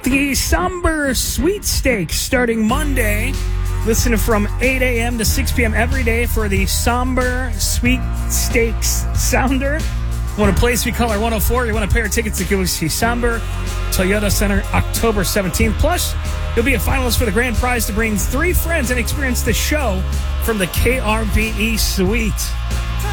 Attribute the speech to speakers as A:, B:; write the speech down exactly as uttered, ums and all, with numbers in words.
A: The Somber Sweepstakes starting Monday. Listen from eight a.m. to six p.m. every day for the Somber Sweepstakes Sounder. Want to play Sweet Color one oh four? You want a pair of tickets to go see Somber Toyota Center October seventeenth. Plus, you'll be a finalist for the grand prize to bring three friends and experience the show from the K R V E Suite.